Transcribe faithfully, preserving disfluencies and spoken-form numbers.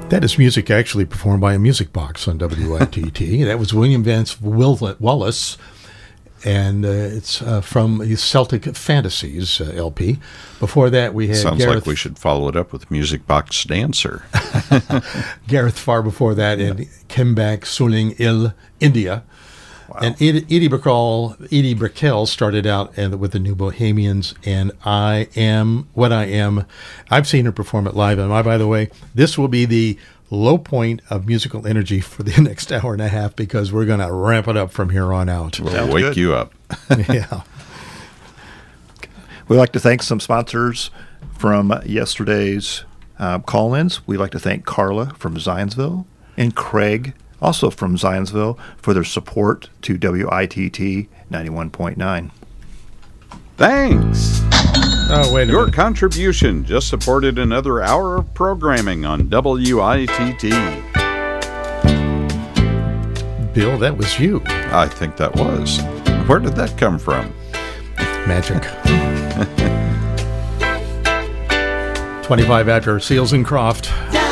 That is music actually performed by a music box on W I T T. That was William Vance Wallace, and uh, it's uh, from the Celtic Fantasies uh, L P. Before that, we had Sounds Gareth, like we should follow it up with Music Box Dancer. Gareth Farr before that, and Kembak Suling Il India. Wow. And Edie, Edie Brickell, Edie Brickell started out and with the New Bohemians, and I Am What I Am. I've seen her perform it live, and I, by the way, this will be the low point of musical energy for the next hour and a half because we're going to ramp it up from here on out. We'll wake good. you up. Yeah. We'd like to thank some sponsors from yesterday's uh, call-ins. We'd like to thank Carla from Zionsville and Craig, also from Zionsville, for their support to W I T T ninety-one point nine. Thanks. Oh, wait a Your minute. contribution just supported another hour of programming on W I T T. Bill, that was you. I think that was. Where did that come from? Magic. twenty-five after Seals and Croft.